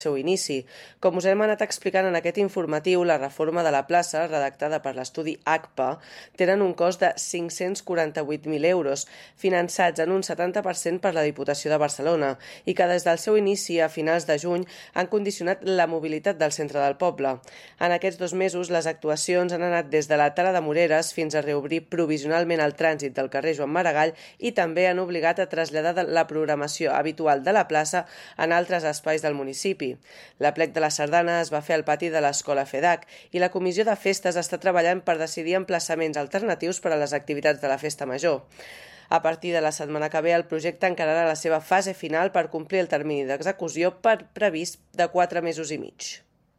seu inici. Com us hem anat explicant en aquest informatiu, la reforma de la plaça, redactada per l'estudi ACPA, tenen un cost de 548.000 euros, finançats en un 70% per la Diputació de Barcelona, i que des del seu inici, a finals de juny, han condicionat la mobilitat del centre del poble. En aquests 2 mesos, les actuacions han anat des de la Tala de Moreres fins a reobrir provisionalment el trànsit del carrer Joan Maragall i també han obligat a traslladar la programació habitual de la plaça en altres espais del municipi. L'aplec de la sardana es va fer al pati de l'Escola FEDAC i la Comissió de Festes està treballant per decidir emplaçaments alternatius per a les activitats de la Festa Major. A partir de la setmana que ve, el projecte encararà la seva fase final per complir el termini d'execució previst de 4 mesos i mig.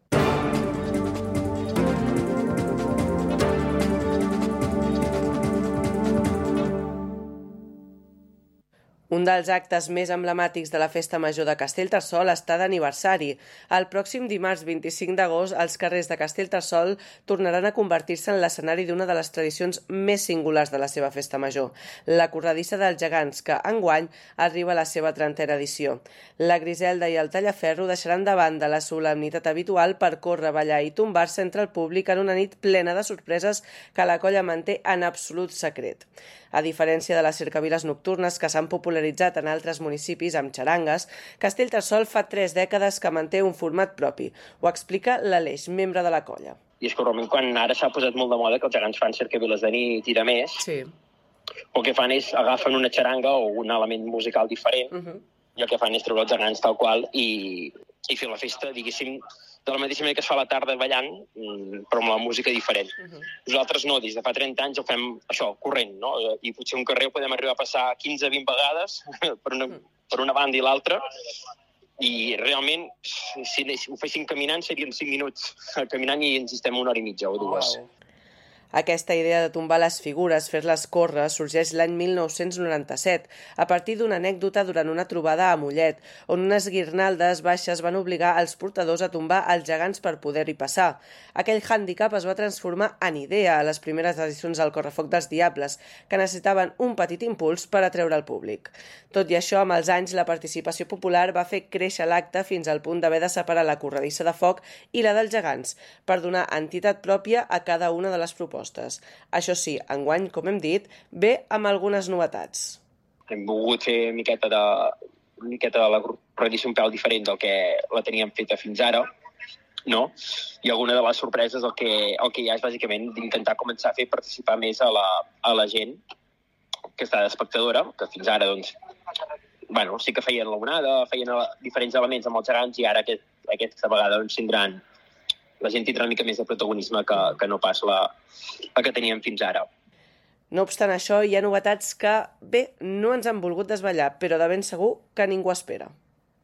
Un dels actes més emblemàtics de la Festa Major de Castellterçol està d'aniversari. El pròxim dimarts 25 d'agost, els carrers de Castellterçol tornaran a convertir-se en l'escenari d'una de les tradicions més singulars de la seva Festa Major, la Corredissa dels Gegants, que enguany arriba a la seva 30a edició. La Griselda i el Tallaferro deixaran de banda la solemnitat habitual per córrer, ballar i tombar-se entre el públic en una nit plena de sorpreses que la colla manté en absolut secret. A diferència de les cercaviles nocturnes que s'han popularitzat en altres municipis amb xarangues, Castellterçol fa 3 dècades que manté un format propi. Ho explica l'Aleix, membre de la colla. I és que realment quan ara s'ha posat molt de moda que els gegants fan cercaviles de nit i de més, sí. El que fan és agafen una xaranga o un element musical diferent i el que fan és treure els gegants tal qual i fer la festa, diguéssim, de la mateixa manera que es fa la tarda ballant, però amb la música diferent. Nosaltres no, des de fa 30 anys ho fem això, corrent, no? I potser un carrer podem arribar a passar 15-20 vegades per una banda i l'altra, i realment, si ho féssim caminant, serien 5 minuts caminant i ens estem 1 hora i mitja o 2. Aquesta idea de tombar les figures, fer-les córrer, sorgeix l'any 1997, a partir d'una anècdota durant una trobada a Mollet, on unes guirnaldes baixes van obligar els portadors a tombar els gegants per poder-hi passar. Aquell hàndicap es va transformar en idea a les primeres edicions del Correfoc dels Diables, que necessitaven un petit impuls per atreure el públic. Tot i això, amb els anys, la participació popular va fer créixer l'acte fins al punt d'haver de separar la corredissa de foc i la dels gegants, per donar entitat pròpia a cada una de les propostes. Això sí, enguany, com hem dit, ve amb algunes novetats. Hem volgut fer una miqueta de la corredissa un pèl diferent del que la teníem feta fins ara, no? I alguna de les sorpreses el que hi ha és bàsicament d'intentar començar a fer participar més a la gent que està d'espectadora, que fins ara doncs, bueno, sí que feien l'onada, feien diferents elements amb els gegants i ara aquesta vegada doncs, la gent tindrà una mica més de protagonisme que no pas la que teníem fins ara. No obstant això, hi ha novetats que, bé, no ens han volgut desvetllar, però de ben segur que ningú espera.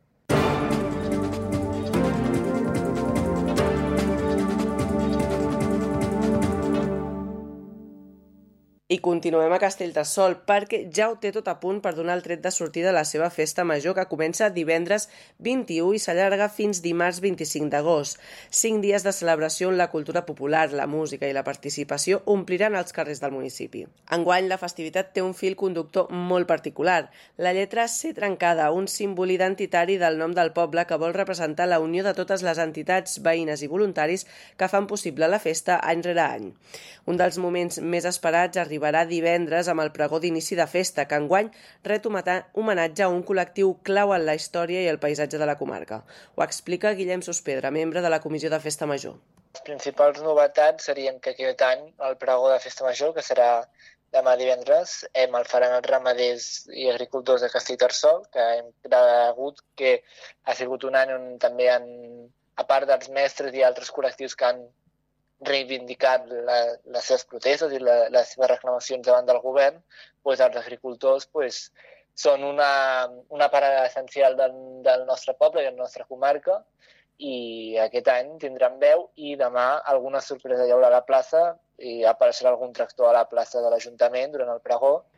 I continuem a Castellterçol perquè ja ho té tot a punt per donar el tret de sortida a la seva festa major que comença divendres 21 i s'allarga fins dimarts 25 d'agost. 5 dies de celebració on la cultura popular, la música i la participació ompliran els carrers del municipi. Enguany la festivitat té un fil conductor molt particular. La lletra C trencada, un símbol identitari del nom del poble que vol representar la unió de totes les entitats, veïnes i voluntaris que fan possible la festa any rere any. Un dels moments més esperats arribarà divendres amb el pregó d'inici de festa, que enguany ret homenatge a un col·lectiu clau en la història i el paisatge de la comarca. Ho explica Guillem Sospedra, membre de la Comissió de Festa Major. Les principals novetats serien que aquest any el pregó de Festa Major, que serà demà divendres, el faran els ramaders i agricultors de Castellterçol, que hem cregut que ha sigut un any on també a part dels mestres i altres col·lectius que han reivindicat les seves protestes i les seves reclamacions davant del govern, els agricultors són una part essencial del nostre poble i de la nostra comarca, i aquest any tindran veu i demà alguna sorpresa hi haurà a la plaça i apareixerà algun tractor a la plaça de l'Ajuntament durant el pregó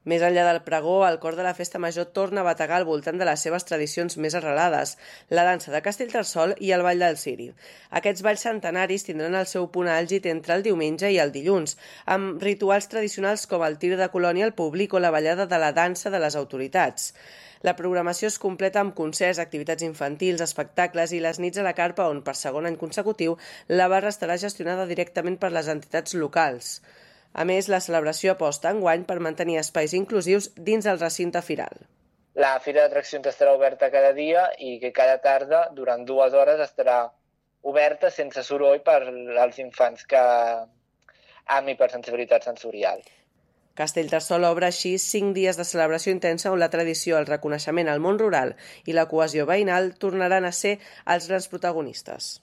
Més enllà del pregó, el cor de la festa major torna a bategar al voltant de les seves tradicions més arrelades, la dansa de Castellterçol i el ball del ciri. Aquests balls centenaris tindran el seu punt àlgid entre el diumenge i el dilluns, amb rituals tradicionals com el tir de colònia al públic o la ballada de la dansa de les autoritats. La programació es completa amb concerts, activitats infantils, espectacles i les nits a la carpa on, per segon any consecutiu, la barra estarà gestionada directament per les entitats locals. A més, la celebració aposta enguany per mantenir espais inclusius dins el recinte firal. La fira d'atraccions estarà oberta cada dia i que cada tarda, durant 2 hores, estarà oberta sense soroll per als infants que amb hipersensibilitat sensorial. Castellterçol obre així 5 dies de celebració intensa on la tradició, el reconeixement al món rural i la cohesió veïnal tornaran a ser els grans protagonistes.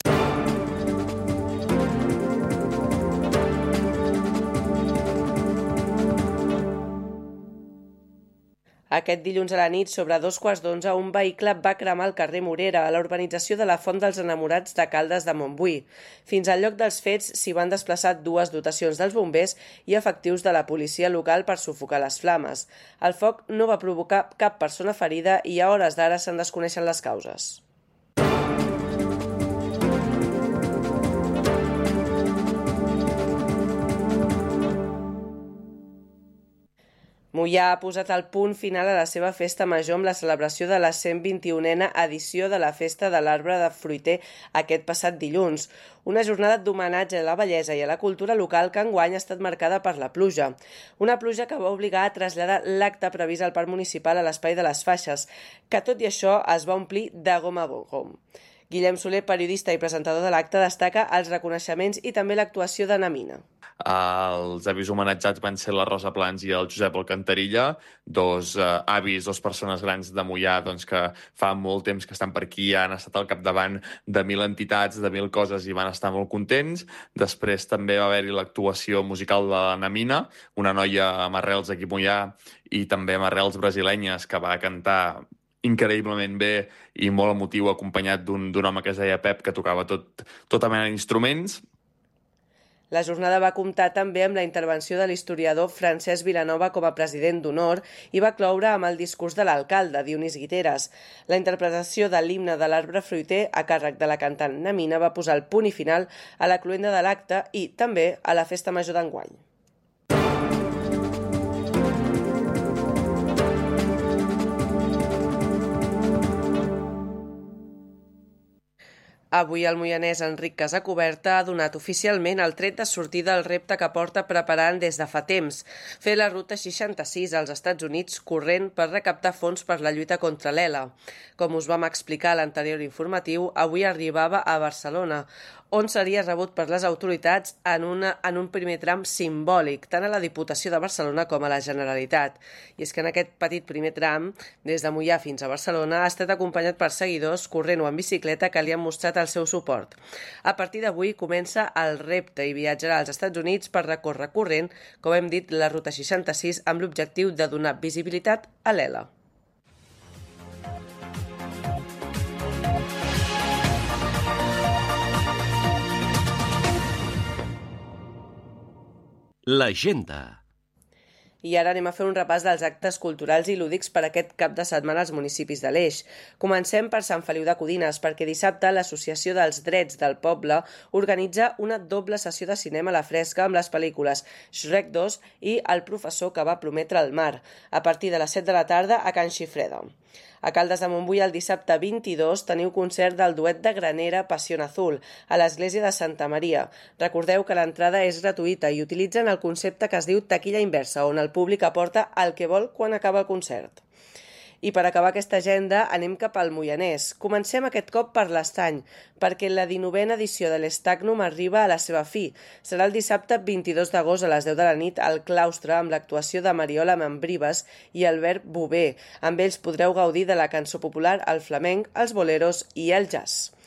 Aquest dilluns a la nit, sobre 11:15, un vehicle va cremar al carrer Morera, a la urbanització de la Font dels Enamorats de Caldes de Montbui. Fins al lloc dels fets s'hi van desplaçar 2 dotacions dels bombers i efectius de la policia local per sufocar les flames. El foc no va provocar cap persona ferida i a hores d'ara se'n desconeixen les causes. Moià ha posat el punt final a la seva festa major amb la celebració de la 121a edició de la Festa de l'Arbre de Fruiter aquest passat dilluns. Una jornada d'homenatge a la bellesa i a la cultura local que enguany ha estat marcada per la pluja. Una pluja que va obligar a traslladar l'acte previst al Parc Municipal a l'Espai de les Faixes, que tot i això es va omplir de gom a gom. Guillem Soler, periodista i presentador de l'acte, destaca els reconeixements i també l'actuació de Namina. Els avis homenatjats van ser la Rosa Plans i el Josep Alcantarilla, 2 avis, 2 persones grans de Moià que fa molt temps que estan per aquí, han estat al capdavant de 1.000 entitats, de 1.000 coses i van estar molt contents. Després també va haver-hi l'actuació musical de la Namina, una noia amb arrels aquí a Moià i també amb arrels brasilenyes que va cantar increïblement bé i molt emotiu, acompanyat d'un home que es deia Pep, que tocava tota mena d'instruments. La jornada va comptar també amb la intervenció de l'historiador Francesc Vilanova com a president d'honor i va cloure amb el discurs de l'alcalde, Dionís Guiteres. La interpretació de l'himne de l'Arbre Fruiter a càrrec de la cantant Namina va posar el punt i final a la cloenda de l'acte i també a la festa major d'enguany. Avui el moianès Enric Casacuberta ha donat oficialment el tret de sortida al repte que porta preparant des de fa temps, fer la ruta 66 als Estats Units corrent per recaptar fons per la lluita contra l'ELA. Com us vam explicar a l'anterior informatiu, avui arribava a Barcelona, on seria rebut per les autoritats en un primer tram simbòlic, tant a la Diputació de Barcelona com a la Generalitat. I és que en aquest petit primer tram, des de Moià fins a Barcelona, ha estat acompanyat per seguidors corrent o en bicicleta que li han mostrat el seu suport. A partir d'avui comença el repte i viatjarà als Estats Units per recórrer corrent, com hem dit, la Ruta 66, amb l'objectiu de donar visibilitat a l'ELA. L'agenda. I ara anem a fer un repàs dels actes culturals i lúdics per aquest cap de setmana als municipis de l'Eix. Comencem per Sant Feliu de Codines, perquè dissabte l'Associació dels Drets del Poble organitza una doble sessió de cinema a la fresca amb les pel·lícules Shrek 2 i El professor que va prometre el mar, a partir de les 7 de la tarda a Can Xifreda. A Caldes de Montbui el dissabte 22 teniu concert del duet de Granera Pasión Azul a l'església de Santa Maria. Recordeu que l'entrada és gratuïta i utilitzen el concepte que es diu taquilla inversa, on el públic aporta el que vol quan acaba el concert. I per acabar aquesta agenda anem cap al Moianès. Comencem aquest cop per l'Estany, perquè la 19a edició de l'Estagnum arriba a la seva fi. Serà el dissabte 22 d'agost a les 10 de la nit al claustre amb l'actuació de Mariola Mambribas i Albert Bové. Amb ells podreu gaudir de la cançó popular, el flamenc, els boleros i el jazz.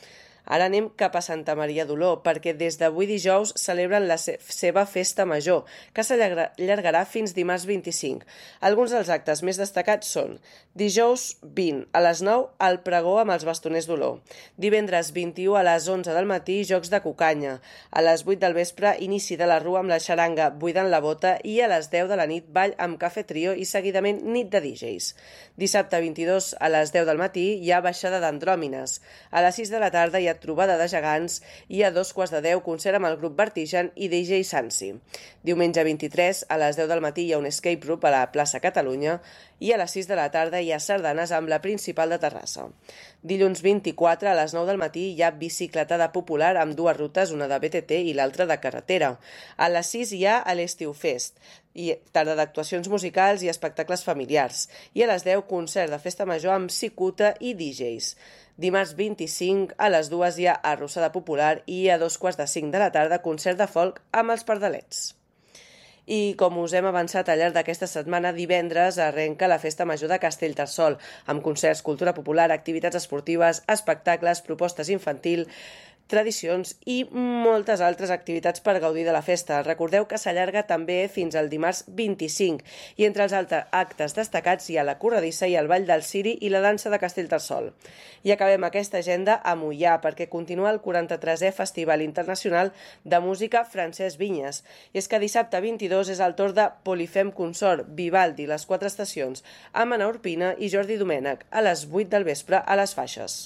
Ara anem cap a Santa Maria d'Oló, perquè des d'avui dijous celebren la seva festa major, que s'allargarà fins dimarts 25. Alguns dels actes més destacats són: dijous 20, a les 9, el pregó amb els bastoners d'Oló. Divendres 21, a les 11 del matí, jocs de cucanya. A les 8 del vespre, inici de la rua amb la xaranga Buidant la bota, i a les 10 de la nit, ball amb cafè trio i seguidament nit de DJs. Dissabte 22, a les 10 del matí, hi ha baixada d'andròmines. A les 6 de la tarda hi ha trobada de gegants i a 2:15 concert amb el grup Vertigen i DJ Sansi. Diumenge 23, a les 10 del matí hi ha un escape room a la plaça Catalunya i a les 6 de la tarda hi ha sardanes amb la principal de Terrassa. Dilluns 24, a les 9 del matí hi ha bicicletada popular amb dues rutes, una de BTT i l'altra de carretera. A les 6 hi ha l'Estiu Fest, i tarda d'actuacions musicals i espectacles familiars. I a les 10, concert de festa major amb cicuta i DJs. Dimarts 25, a les 2 hi ha arrossada popular i a 2:45 de la tarda, concert de folk amb els Pardalets. I com us hem avançat al llarg d'aquesta setmana, divendres arrenca la Festa Major de Castellterçol, amb concerts, cultura popular, activitats esportives, espectacles, propostes infantil, tradicions i moltes altres activitats per gaudir de la festa. Recordeu que s'allarga també fins al dimarts 25 i entre els altres actes destacats hi ha la corredissa i el ball del ciri i la dansa de Castellterçol. I acabem aquesta agenda a Moià perquè continua el 43è Festival Internacional de Música Francesc Vinyes. I és que dissabte 22 és el torn de Polifem Consort, Vivaldi, les 4 estacions, amb Anna Urpina i Jordi Domènech, a les 8 del vespre a les Faixes.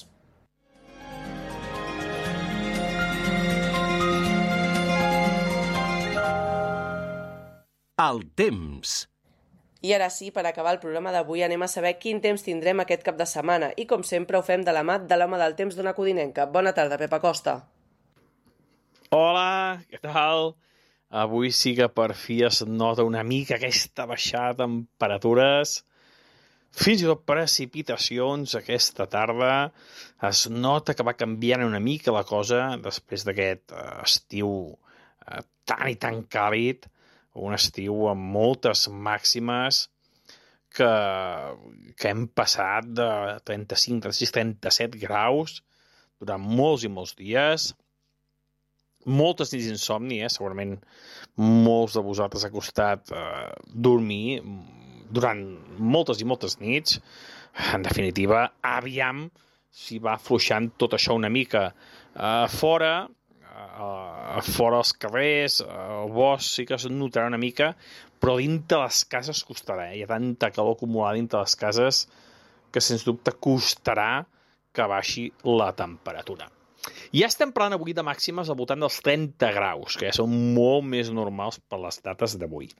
El temps. I ara sí, per acabar el programa d'avui anem a saber quin temps tindrem aquest cap de setmana i com sempre ho fem de la mà de l'home del temps d'Ona Codinenca. Bona tarda, Pep Acosta. Hola, què tal? Avui sí que per fi es nota una mica aquesta baixada de temperatures, fins i tot precipitacions aquesta tarda. Es nota que va canviant una mica la cosa després d'aquest estiu tan i tan càlid, un estiu amb moltes màximes que hem passat de 35, 36, 37 graus durant molts i molts dies. Moltes nits d'insomni, segurament molts de vosaltres ha costat dormir durant moltes i moltes nits. En definitiva, aviam si va afluixant tot això una mica. Fora als carrers, al bosc sí que es notarà una mica, però dintre les cases costarà. Hi ha tanta calor acumulada dintre les cases que sens dubte costarà que baixi la temperatura. Ja estem parlant avui de màximes al voltant dels 30 graus, que ja són molt més normals per les dates d'avui.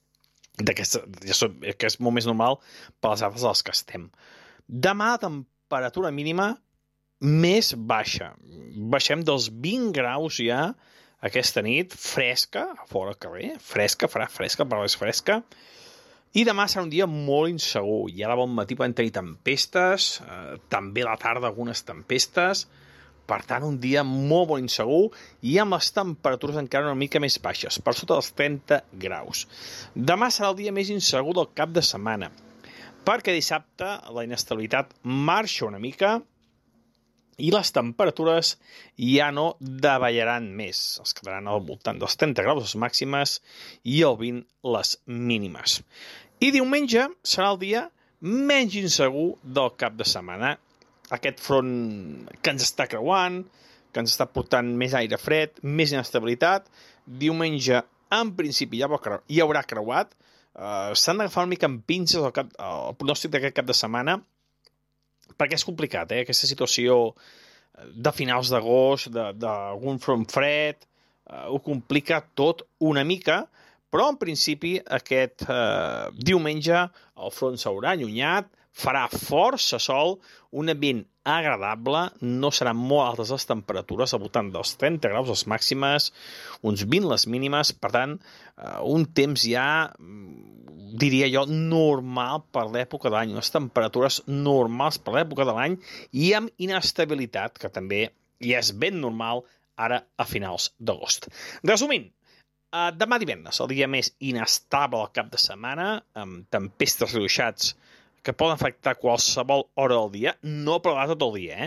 Que és molt més normal per les dates a les que estem. Demà la temperatura mínima més baixa. Baixem dels 20 graus ja aquesta nit, fresca, a fora al carrer, fresca, farà fresca, però és fresca. I demà serà un dia molt insegur. I ara bon matí poden tenir tempestes, també a la tarda algunes tempestes. Per tant, un dia molt insegur i amb les temperatures encara una mica més baixes, per sota dels 30 graus. Demà serà el dia més insegur del cap de setmana, perquè dissabte la inestabilitat marxa una mica i les temperatures ja no davallaran més. Es quedaran al voltant dels 30 graus les màximes i el 20 les mínimes. I diumenge serà el dia menys insegur del cap de setmana. Aquest front que ens està creuant, que ens està portant més aire fred, més inestabilitat. Diumenge, en principi, ja haurà creuat. S'han d'agafar una mica amb pinces el pronòstic d'aquest cap de setmana, perquè és complicat, aquesta situació de finals d'agost, d'algun front fred, ho complica tot una mica, però en principi aquest diumenge el front s'haurà allunyat, farà força sol, un ambient agradable, no seran molt altes les temperatures, al voltant dels 30 graus les màximes, uns 20 les mínimes, per tant, un temps ja, diria jo, normal per l'època de l'any, unes temperatures normals per l'època de l'any i amb inestabilitat, que també ja és ben normal ara a finals d'agost. Resumint, demà divendres, el dia més inestable al cap de setmana, amb tempestes i ruixats que poden afectar qualsevol hora del dia, no prevar tot el dia,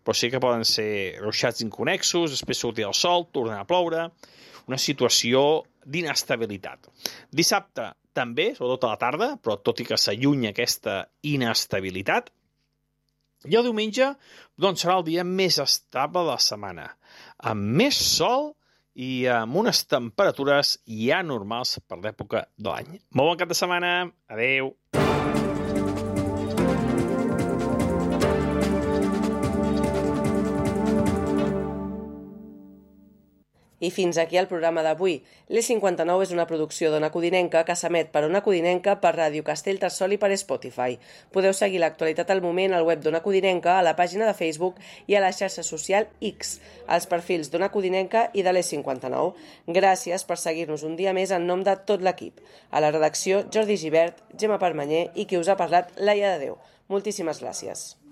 però sí que poden ser ruixats inconexos, després sortir el sol, tornar a ploure, una situació d'inestabilitat. Dissabte també, sobretot a la tarda, però tot i que s'allunya aquesta inestabilitat, i el diumenge doncs, serà el dia més estable de la setmana, amb més sol i amb unes temperatures ja normals per l'època de l'any. Molt bon cap de setmana, adeu! I fins aquí el programa d'avui. l'E59 és una producció d'Ona Codinenca que s'emet per Ona Codinenca, per Ràdio Castellterçol i per Spotify. Podeu seguir l'actualitat al moment al web d'Ona Codinenca, a la pàgina de Facebook i a la xarxa social X, als perfils d'Ona Codinenca i de l'E59. Gràcies per seguir-nos un dia més en nom de tot l'equip. A la redacció, Jordi Gibert, Gemma Permanyer i qui us ha parlat, Laia de Déu. Moltíssimes gràcies.